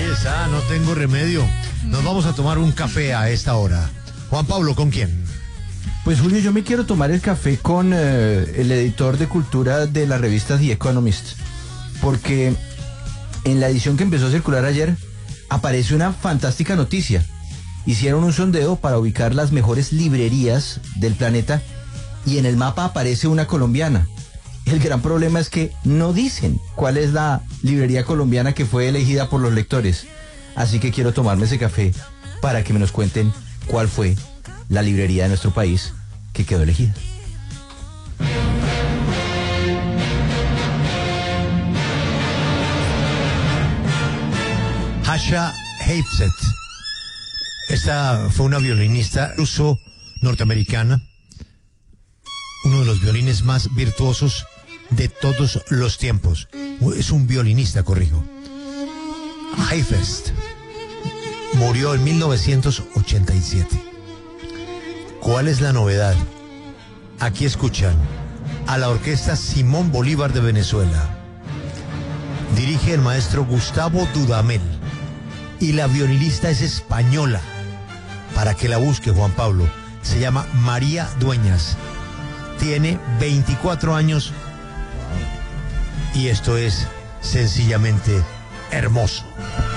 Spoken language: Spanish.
está, no tengo remedio. Nos vamos a tomar un café a esta hora. Juan Pablo, ¿con quién? Pues Julio, yo me quiero tomar el café con el editor de cultura de la revista The Economist, porque en la edición que empezó a circular ayer aparece una fantástica noticia. Hicieron un sondeo para ubicar las mejores librerías del planeta y en el mapa aparece una colombiana. El gran problema es que no dicen cuál es la librería colombiana que fue elegida por los lectores. Así que quiero tomarme ese café para que me nos cuenten cuál fue la librería de nuestro país que quedó elegida. Asha Heifetz. Esta fue una violinista ruso-norteamericana, uno de los violines más virtuosos de todos los tiempos. Es un violinista, corrijo. Heifetz murió en 1987. ¿Cuál es la novedad? Aquí escuchan a la orquesta Simón Bolívar de Venezuela. Dirige el maestro Gustavo Dudamel y la violinista es española. Para que la busque, Juan Pablo. Se llama María Dueñas. Tiene 24 años y esto es sencillamente hermoso.